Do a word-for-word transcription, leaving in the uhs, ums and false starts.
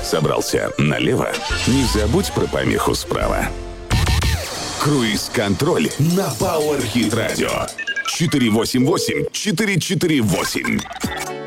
Собрался налево? Не забудь про помеху справа. Круиз-контроль на Power Hit Radio. четыре восемь восемь четыре четыре восемь.